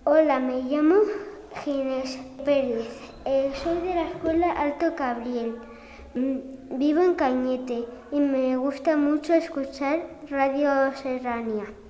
Hola, me llamo Ginés Pérez. Soy de la escuela Alto Cabriel. Vivo en Cañete y me gusta mucho escuchar Radio Serrania.